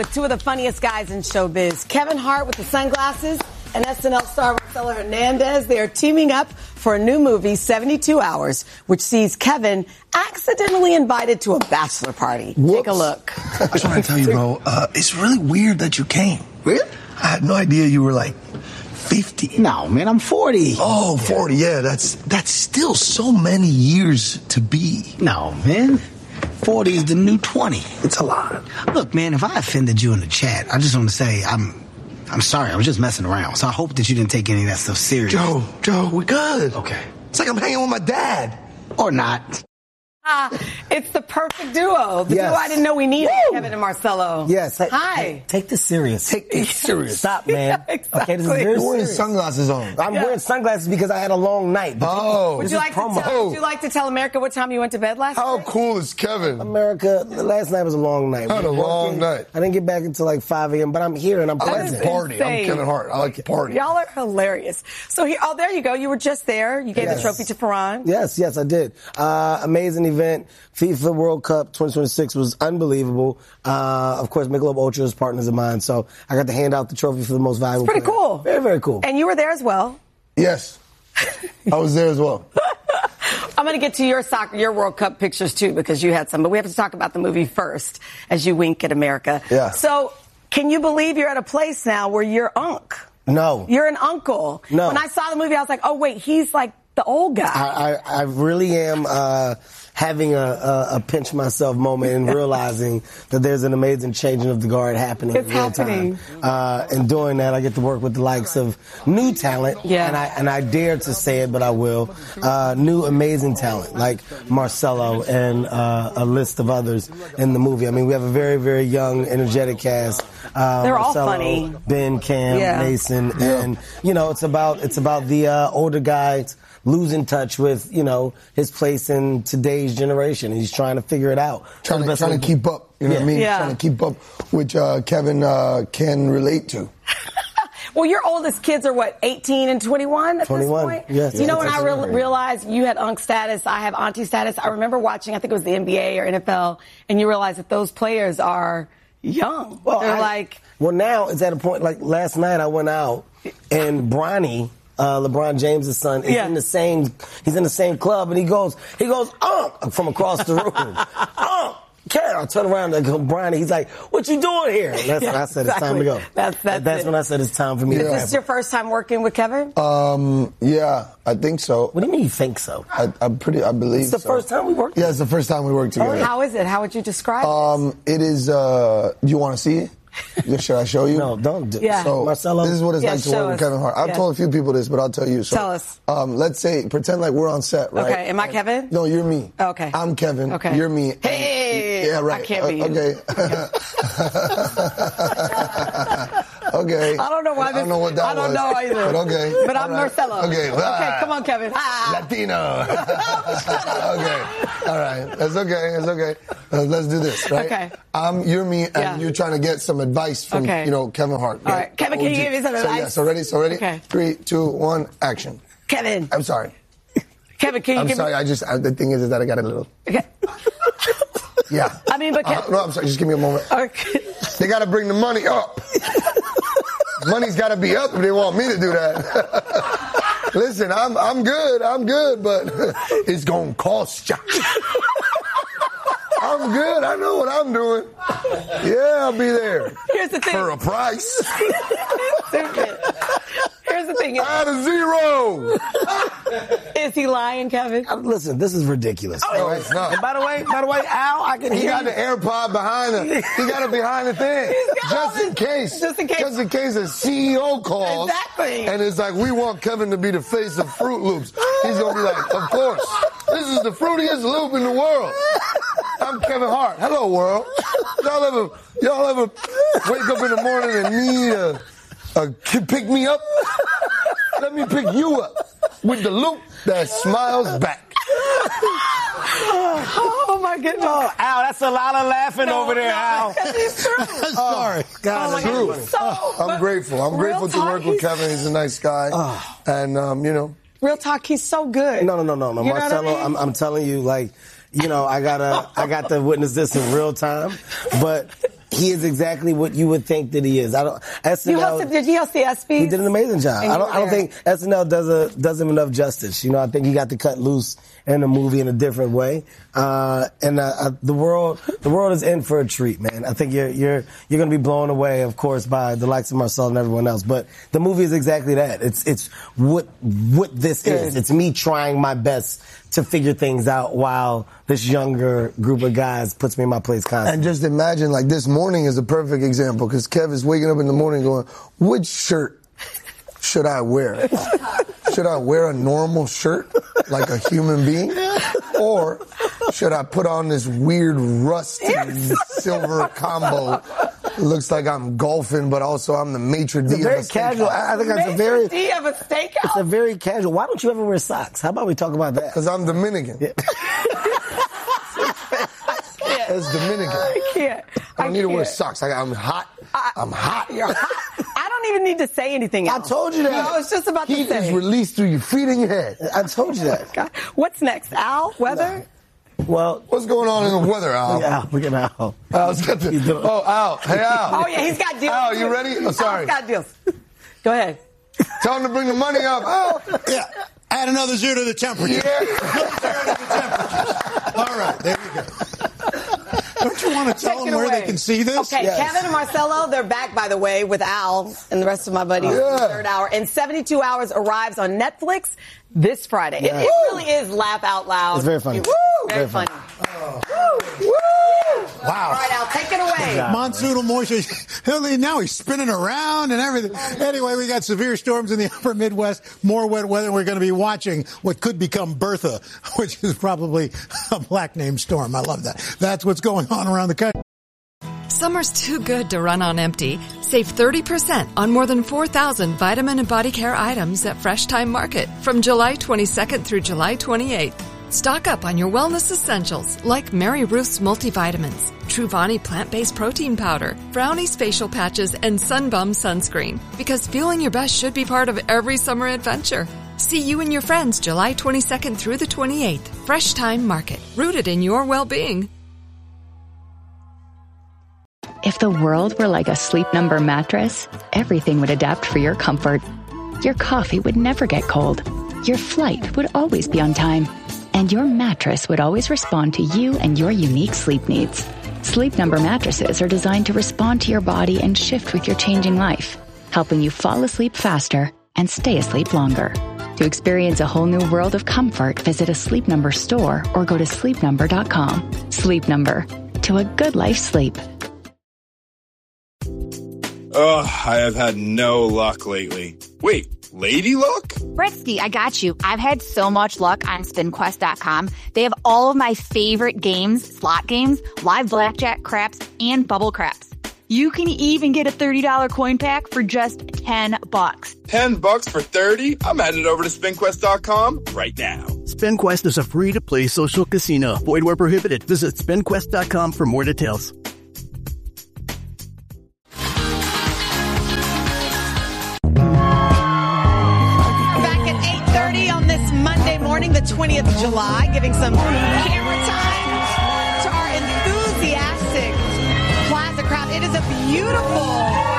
with two of the funniest guys in showbiz. Kevin Hart with the sunglasses and SNL star Marcelo Hernandez. They are teaming up for a new movie, 72 Hours, which sees Kevin accidentally invited to a bachelor party. Whoops. Take a look. I just want to tell you, bro, it's really weird that you came. Really? I had no idea you were like 50. No, man, I'm 40. Oh, 40, yeah, that's still so many years to be. No, man. 40 is the new 20. It's a lot. Look, man, if I offended you in the chat, I just want to say I'm sorry. I was just messing around. So I hope that you didn't take any of that stuff serious. Joe, we're good. Okay. It's like I'm hanging with my dad. Or not. It's the perfect duo. The duo I didn't know we needed, Kevin and Marcelo. Yes. Hi. Take this serious. Take this serious. Stop, man. Yeah, exactly. Okay, this is very You're wearing serious. sunglasses on. I'm wearing sunglasses because I had a long night. Would you like to tell America what time you went to bed last night? How cool is Kevin? America, last night was a long night. I had a long night. I didn't get back until like 5 a.m., but I'm here and I'm I like present. to party. I'm Kevin Hart. I like to party. Y'all are hilarious. So here, there you go. You were just there. You gave the trophy to Ferran. Yes, I did. Amazing event. FIFA World Cup 2026 was unbelievable. Of course, Michelob Ultra is partners of mine, so I got to hand out the trophy for the most valuable It's pretty player. cool. Very, very cool. And you were there as well. Yes. I was there as well. I'm going to get to your World Cup pictures too, because you had some, but we have to talk about the movie first as you wink at America. Yeah. So can you believe you're at a place now where you're Unc? No. You're an uncle. No. When I saw the movie, I was like, oh wait, he's like the old guy. I really am having a pinch myself moment and realizing that there's an amazing changing of the guard happening It's in real happening. time. And doing that, I get to work with the likes of new talent. Yeah. And I dare to say it, but I will. New amazing talent like Marcelo and a list of others in the movie. I mean, we have a very, very young, energetic cast. They're all Marcelo, funny. Ben, Cam, Mason, and it's about the older guys losing touch with, his place in today's generation. He's trying to figure it out. Trying to keep up. You know what I mean? Yeah. Trying to keep up, which Kevin can relate to. Well, your oldest kids are what, 18 and 21 at 21, this point? yes. You know, when That's I right. realized you had Unc status, I have auntie status, I remember watching, I think it was the NBA or NFL, and you realize that those players are young. Well, They're now it's at a point, like last night I went out and Bronny, LeBron James' son, is in the same club, and he goes, from across the room. Ken, I turn around and go, Brian, he's like, what you doing here? And that's when I said, it's time to go. That's when I said, it's time for me to go. Is this your first time working with Kevin? Yeah, I think so. What do you mean you think so? I believe It's the first time we worked Yeah, it's the first time we worked together. How is it? How would you describe it? It is, do you want to see it? Should I show you? No, don't do it. Yeah. So, Marcelo? this is what it's like to work with Kevin Hart. I've told a few people this, but I'll tell you. So, Tell us. Let's say, pretend like we're on set, right? Okay, am I Kevin? No, you're me. Okay. I'm Kevin. Okay. You're me. Hey! Yeah, right. I can't be you. Okay. Okay. I don't know why I don't know what that was. I don't know either. But okay. But I'm All right. Marcelo. Okay. Okay, come on, Kevin. Latino. Okay. All right. That's okay. It's okay. Let's do this, right? Okay. You're me, and you're trying to get some advice from, Kevin Hart. All right. Kevin, can you give me some advice? So ready? Okay. 3, 2, 1, action. Kevin. I'm sorry. Kevin, can you give me... I'm sorry. The thing is that I got a little... Okay. Yeah. I mean, but... No, I'm sorry. Just give me a moment. Okay. They got to bring the money up. Money's got to be up if they want me to do that. Listen, I'm good, but it's going to cost you. I'm good. I know what I'm doing. Yeah, I'll be there. Here's the thing. For a price. Stupid. Here's the thing. Add a zero. Is he lying, Kevin? Listen, this is ridiculous. No, it's not. And by the way, Al, I can He hear got you. the AirPod behind him. He got it behind the thing. Just in case. Just in case. Just in case a CEO calls. Exactly. And it's like, we want Kevin to be the face of Fruit Loops. He's going to be like, of course. This is the fruitiest loop in the world. I'm Kevin Hart. Hello, world. Y'all ever wake up in the morning and need pick me up? Let me pick you up with the loop that smiles back. Oh, my goodness. Oh, Al, that's a lot of laughing over there, Al. It's true. Sorry. God, Oh, my that's God. I'm grateful. I'm grateful to work with Kevin. He's a nice guy. And, Real talk, he's so good. No. You know Marcelo, what I mean? I'm telling you, I got to witness this in real time. But He is exactly what you would think that he is. SNL, Did you host the ESPYs? He did an amazing job. I don't think SNL does him enough justice. I think he got to cut loose in the movie in a different way. The world is in for a treat, man. I think you're going to be blown away, of course, by the likes of Marcel and everyone else. But the movie is exactly that. It's what this is. It's me trying my best to figure things out while this younger group of guys puts me in my place constantly. And just imagine, like, this morning is a perfect example, because Kev is waking up in the morning going, which shirt should I wear? Should I wear a normal shirt like a human being? Or should I put on this weird rusty silver combo? It looks like I'm golfing, but also I'm the maitre d' of a very casual. I think it's a very maitre d' of a steakhouse. It's a very casual. Why don't you ever wear socks? How about we talk about that? Because I'm Dominican. Yeah. It's Dominican. I can't. I don't need to wear socks. I'm hot. I'm hot. You're hot. I don't even need to say anything else. I told you that. No, I was just about to say. Heat is released through your feet and your head. I told you that. God. What's next? Al? Weather? Well, what's going on in the weather, Al? Look at Al. Al's got Al. Hey, Al. Oh, yeah, he's got deals. Al, you ready? Oh, sorry. Al's got deals. Go ahead. Tell him to bring the money up. Al. Yeah. Add another 0 to the temperature. Yeah. All right, there you go. Don't you want to tell them where they can see this? Okay, yes. Kevin and Marcelo, they're back, by the way, with Al and the rest of my buddies in the third hour. And 72 Hours arrives on Netflix this Friday. Yeah. It really is laugh out loud. It's very funny. Very funny. Wow. All right, Al, take it away. Monsoonal moisture. Now he's spinning around and everything. Anyway, we got severe storms in the upper Midwest, more wet weather. We're going to be watching what could become Bertha, which is probably a black name storm. I love that. That's what's going on around the country. Summer's too good to run on empty. Save 30% on more than 4,000 vitamin and body care items at Fresh Time Market from July 22nd through July 28th. Stock up on your wellness essentials like Mary Ruth's multivitamins, Truvani plant-based protein powder, Brownie's facial patches, and Sunbum sunscreen. Because feeling your best should be part of every summer adventure. See you and your friends July 22nd through the 28th. Fresh Time Market, rooted in your well-being. If the world were like a Sleep Number mattress, everything would adapt for your comfort. Your coffee would never get cold. Your flight would always be on time. And your mattress would always respond to you and your unique sleep needs. Sleep Number mattresses are designed to respond to your body and shift with your changing life, helping you fall asleep faster and stay asleep longer. To experience a whole new world of comfort, visit a Sleep Number store or go to sleepnumber.com. Sleep Number. To a good night's sleep. Ugh, I have had no luck lately. Wait, lady luck? Britsky, I got you. I've had so much luck on SpinQuest.com. They have all of my favorite games, slot games, live blackjack, craps, and bubble craps. You can even get a $30 coin pack for just $10. $10 for 30? I'm headed over to SpinQuest.com right now. SpinQuest is a free-to-play social casino. Void where prohibited. Visit SpinQuest.com for more details. Monday morning, the 20th of July, giving some camera time to our enthusiastic Plaza crowd. It is a beautiful